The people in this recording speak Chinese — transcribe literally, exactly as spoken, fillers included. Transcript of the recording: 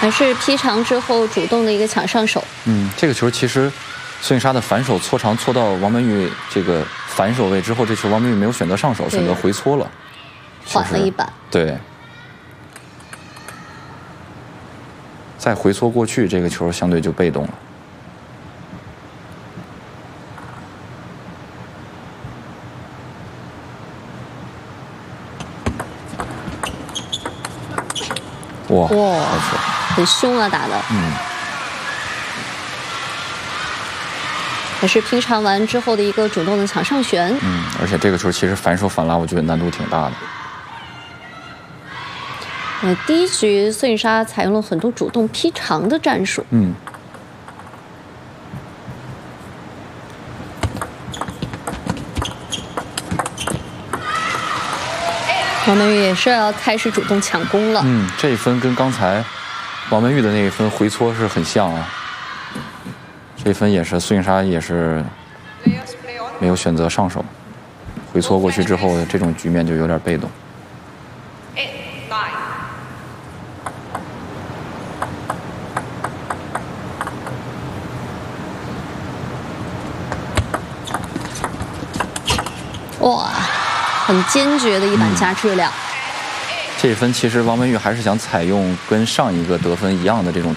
还是劈长之后主动的一个抢上手。 嗯，这个球其实孙颖莎的反手搓长搓到王曼玉这个反手位之后，这球王曼玉没有选择上手，选择回搓了， 缓了一板。 对。再回搓过去，这个球相对就被动了。哇哇， 很凶啊，打的。 嗯。 也是拼长完之后的一个主动的抢上旋。 嗯，而且这个球其实反手反拉，我觉得难度挺大的。 呃，第一局孙颖莎采用了很多主动劈长的战术。 嗯。 王曼玉也是要开始主动抢攻了。 嗯，这一分跟刚才王曼玉的那一分回搓是很像啊。这一分也是孙颖莎也是没有选择上手，回搓过去之后，这种局面就有点被动。 哇，很坚决的一板加质量。 嗯、这一分其实王曼玉还是想采用跟上一个得分一样的这种。